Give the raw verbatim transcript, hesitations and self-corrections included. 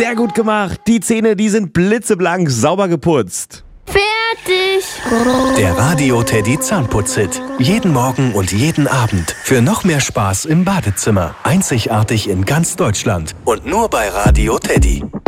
Sehr gut gemacht. Die Zähne, die sind blitzeblank, sauber geputzt. Fertig. Der Radio Teddy Zahnputz-Hit. Jeden Morgen und jeden Abend. Für noch mehr Spaß im Badezimmer. Einzigartig in ganz Deutschland. Und nur bei Radio Teddy.